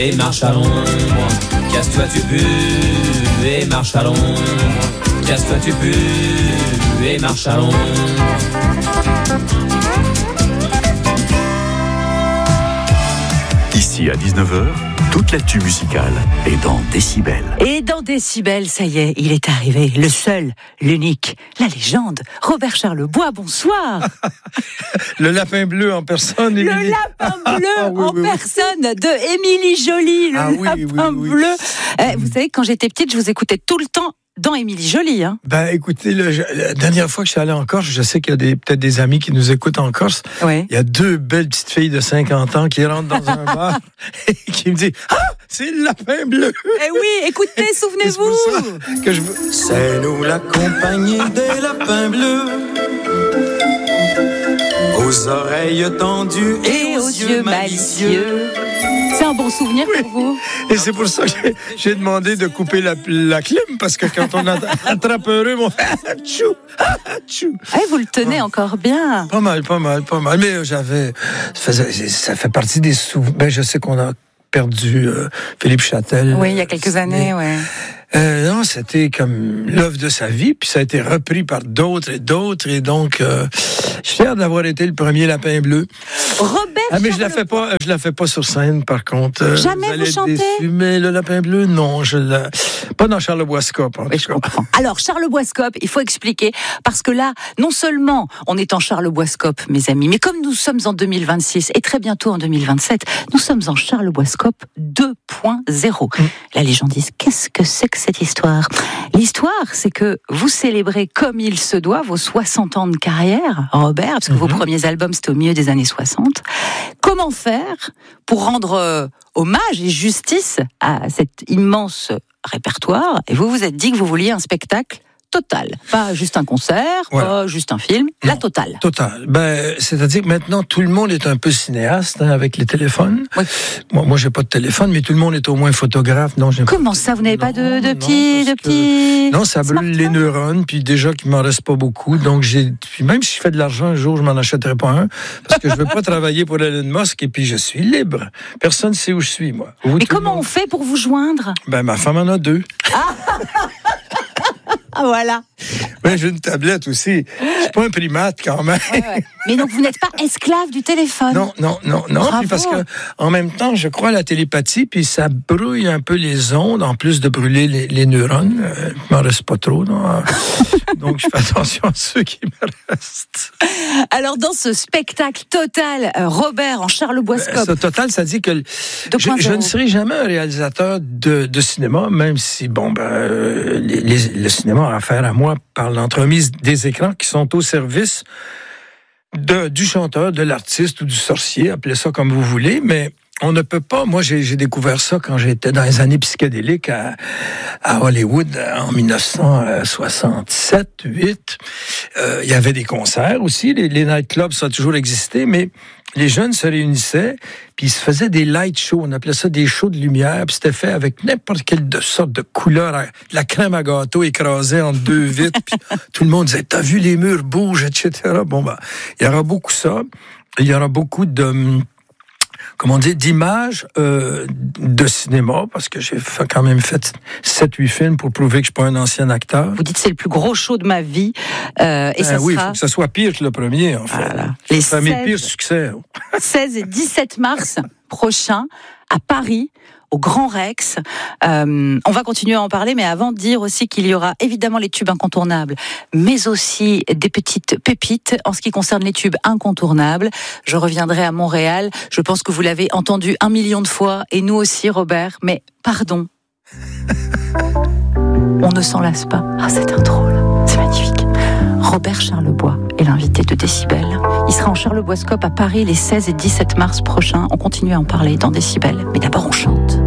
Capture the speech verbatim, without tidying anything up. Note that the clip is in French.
et marche à l'ombre. Casse-toi tu pues et marche à l'ombre. Casse-toi tu pues et marche à l'ombre. Ici à dix-neuf heures, toute l'actu musicale est dans Décibel. Et dans Décibel, ça y est, il est arrivé, le seul, l'unique, la légende, Robert Charlebois, bonsoir. Le lapin bleu en personne, Émilie. Le lapin bleu ah, oui, en oui, personne oui. de Émilie Joly, le ah, oui, lapin oui, oui. bleu. Eh, vous savez, quand j'étais petite, je vous écoutais tout le temps dans Émilie Joly. Hein. Ben, écoutez, le, la dernière fois que je suis allé en Corse, je sais qu'il y a des, peut-être des amis qui nous écoutent en Corse. Oui. Il y a deux belles petites filles de cinquante ans qui rentrent dans un bar et qui me disent « Ah, c'est le lapin bleu! » Eh oui, écoutez, souvenez-vous. C'est pour ça que je veux... C'est nous la compagnie des lapins bleus, aux oreilles tendues et, Et aux yeux malicieux. C'est un bon souvenir Oui. pour vous? Et c'est pour ça que j'ai, j'ai demandé de couper la, la clim, parce que quand on attrape un rhume, on fait « Tchou! Tchou! » Ah, vous le tenez Ah. encore bien. Pas mal, pas mal, pas mal. Mais j'avais... Ça, faisait, ça fait partie des souvenirs. Ben, je sais qu'on a perdu euh, Philippe Châtel. Oui, il y a quelques années, ouais. Euh, non, c'était comme l'œuvre de sa vie, puis ça a été repris par d'autres et d'autres, et donc euh, je suis fier d'avoir été le premier lapin bleu. Robert Ah, mais je la Charlebois. fais pas, je la fais pas sur scène, par contre. Euh, Jamais vous allez être chantez? déçus, mais le lapin bleu, non, je la... pas dans Charlebois Scope, en Oui, tout je cas. comprends. Alors, Charlebois Scope, il faut expliquer, parce que là, non seulement on est en Charlebois Scope, mes amis, mais comme nous sommes en deux mille vingt-six et très bientôt en deux mille vingt-sept, nous sommes en Charlebois Scope deux point zéro. Mmh. La légende dit, qu'est-ce que c'est que cette histoire? L'histoire, c'est que vous célébrez comme il se doit vos soixante ans de carrière, Robert, parce que mmh. vos premiers albums, c'était au milieu des années soixante. Comment faire pour rendre euh, hommage et justice à cet immense répertoire? Et vous vous êtes dit que vous vouliez un spectacle total, pas juste un concert, Voilà. pas juste un film, non, la totale. Total. Ben, c'est-à-dire que maintenant, tout le monde est un peu cinéaste, hein, avec les téléphones. Oui. Moi, moi, j'ai pas de téléphone, mais tout le monde est au moins photographe. Non, j'ai Comment pas... ça, vous n'avez non, pas de, de non, petits, de parce que- petits... Non, ça brûle les smartphones? neurones, puis déjà qu'il m'en reste pas beaucoup. Donc, j'ai, puis même si je fais de l'argent un jour, je m'en achèterai pas un, parce que je veux pas travailler pour Elon Musk, et puis je suis libre. Personne ne sait où je suis, moi. Vous, Mais tout le comment on monde? fait pour vous joindre? Ben, ma femme en a deux. Ah, voilà. Ben, j'ai une tablette aussi. Je suis pas un primate, quand même. Ouais, ouais. Mais donc, vous n'êtes pas esclave du téléphone? Non, non, non, non. Bravo. Puis parce que, en même temps, je crois à la télépathie, puis ça brouille un peu les ondes, en plus de brûler les, les neurones. Euh, il m'en reste pas trop, non? Donc, je fais attention à ceux qui me restent. Alors, dans ce spectacle total, euh, Robert en Charlebois Scope, Ce total, ça dit que je, je ne serai jamais un réalisateur de, de cinéma, même si, bon, ben, euh, les, les, le cinéma a affaire à moi par l'entremise des écrans qui sont au service de, du chanteur, de l'artiste ou du sorcier, appelez ça comme vous voulez, mais on ne peut pas. Moi, j'ai, j'ai découvert ça quand j'étais dans les années psychédéliques à, à Hollywood en dix-neuf cent soixante-sept huit. Euh, il y avait des concerts aussi. Les, les nightclubs, ça a toujours existé, mais les jeunes se réunissaient, puis ils se faisaient des light shows. On appelait ça des shows de lumière, puis c'était fait avec n'importe quelle de sorte de couleur, de la crème à gâteau écrasée entre deux vitres, puis tout le monde disait « T'as vu, les murs bougent, et cetera » Bon, ben, il y aura beaucoup ça. Il y aura beaucoup de... comment dire, d'images euh, de cinéma, parce que j'ai fait, quand même fait sept huit films pour prouver que je suis pas un ancien acteur. vous dites c'est le plus gros show de ma vie, euh, et Ben ça oui, il sera faut que ça soit pire que le premier, en fait. Voilà. Les Les ça mes seize pires succès. seize et dix-sept mars prochains à Paris, au Grand Rex. Euh, on va continuer à en parler, mais avant de dire aussi qu'il y aura évidemment les tubes incontournables, mais aussi des petites pépites en ce qui concerne les tubes incontournables. Je reviendrai à Montréal. Je pense que vous l'avez entendu un million de fois, et nous aussi, Robert. Mais pardon, on ne s'en lasse pas. Ah, cette intro là, c'est magnifique. Robert Charlebois est l'invité de Décibel. Il sera en Charlebois Scope à Paris les seize et dix-sept mars prochains. On continue à en parler dans Décibel, mais d'abord on chante.